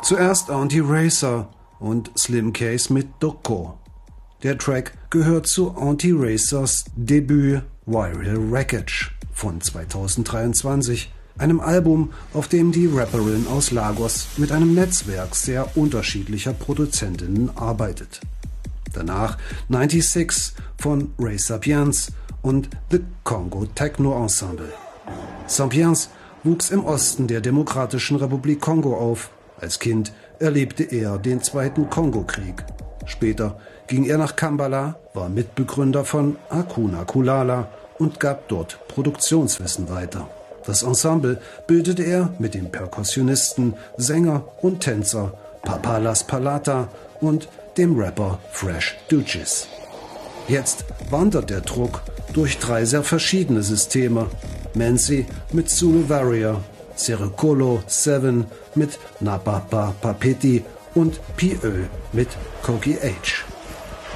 Zuerst Anti-Racer und Slim Case mit Doko. Der Track gehört zu Anti-Racers Debüt Viral Wreckage von 2023, einem Album, auf dem die Rapperin aus Lagos mit einem Netzwerk sehr unterschiedlicher Produzentinnen arbeitet. Danach 96 von Ray Sapiens und The Congo Techno Ensemble. Sapiens wuchs im Osten der Demokratischen Republik Kongo auf. Als Kind erlebte er den Zweiten Kongokrieg. Später ging er nach Kampala, war Mitbegründer von Hakuna Kulala und gab dort Produktionswissen weiter. Das Ensemble bildete er mit dem Perkussionisten, Sänger und Tänzer Papa Las Palata und dem Rapper Fresh Duchess. Jetzt wandert der Druck durch 3 sehr verschiedene Systeme. Mansi mit Zulu Warrior, Serikolo 7 mit Napapa Papeti und P.Ö. mit Koki H.